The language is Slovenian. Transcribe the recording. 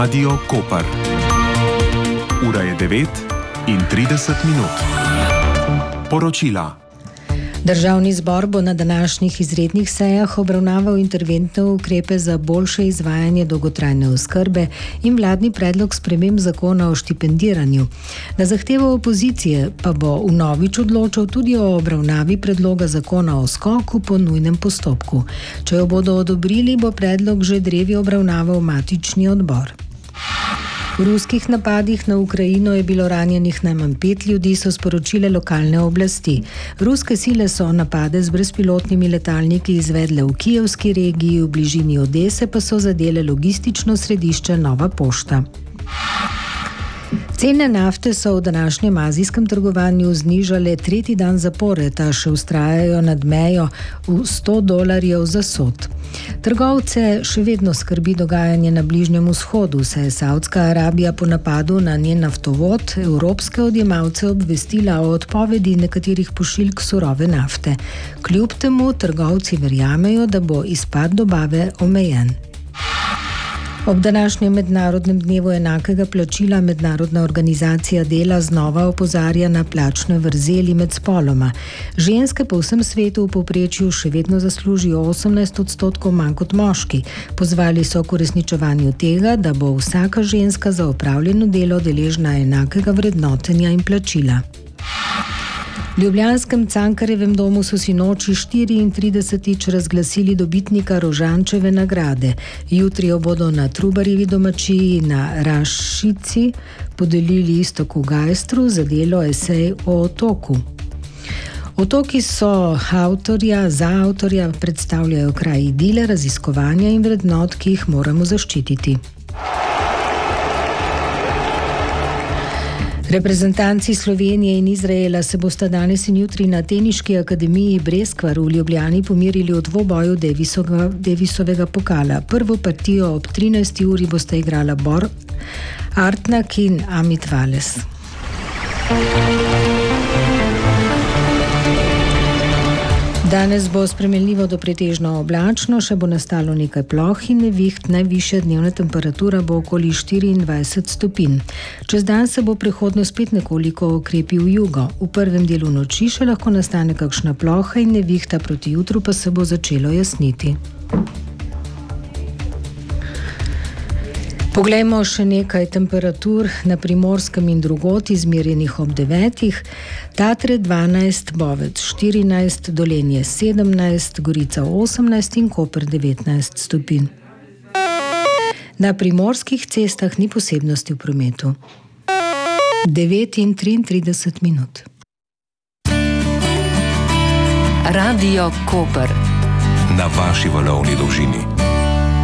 Radio Koper. Ura je 9:30. Poročila. Državni zbor bo na današnjih izrednih sejah obravnaval interventne ukrepe za boljše izvajanje dolgotrajne oskrbe in vladni predlog sprememb zakona o štipendiranju. Na zahtevo opozicije pa bo vnovič odločal tudi o obravnavi predloga zakona o skoku po nujnem postopku. Če jo bodo odobrili, bo predlog že drevi obravnaval matični odbor. V ruskih napadih na Ukrajino je bilo ranjenih najmanj 5 ljudi, so sporočile lokalne oblasti. Ruske sile so napade z brezpilotnimi letalniki izvedle v kijevski regiji, v bližini Odese pa so zadele logistično središče Nova pošta. Cene nafte so v današnjem azijskem trgovanju znižale tretji dan zapored, a še vztrajajo nad mejo v $100 za sod. Trgovce še vedno skrbi dogajanje na Bližnjem vzhodu, saj je Savdska Arabija po napadu na njen naftovod evropske odjemalce obvestila o odpovedi nekaterih pošiljk surove nafte. Kljub temu trgovci verjamejo, da bo izpad dobave omejen. Ob današnjem mednarodnem dnevu enakega plačila Mednarodna organizacija dela znova opozarja na plačne vrzeli med spoloma. Ženske po vsem svetu v povprečju še vedno zaslužijo 18% manj kot moški. Pozvali so k uresničevanju tega, da bo vsaka ženska za opravljeno delo deležna enakega vrednotenja in plačila. V ljubljanskem Cankarjevem domu so sinoči 34. razglasili dobitnika Rožančeve nagrade. Jutri jo bodo na Trubarjevi domačiji na Rašici podelili Iztoku Gajstru za delo esej o otoku. Otoki so za avtorja predstavljajo kraj idile, raziskovanja in vrednot, ki jih moramo zaščititi. Reprezentanci Slovenije in Izraela se bosta danes in jutri na Teniški akademiji Breskvar v Ljubljani pomerili v dvoboju Davisovega pokala. Prvo partijo ob 13. uri bosta igrala Bor Artnak in Amit Vales. Danes bo spremenljivo do pretežno oblačno, še bo nastalo nekaj ploh in neviht, najvišja dnevna temperatura bo okoli 24 stopinj. Čez dan se bo prehodno spet nekoliko okrepil jugo. V prvem delu noči še lahko nastane kakšna ploha in nevihta, proti jutru pa se bo začelo jasniti. Poglejmo še nekaj temperatur na Primorskem in drugod, izmerjenih ob 9. Tatre 12, Bovec 14, Dolenje 17, Gorica 18 in Koper 19 stopinj. Na primorskih cestah ni posebnosti v prometu. 9:33. Radio Koper. Na vaši valovni dolžini.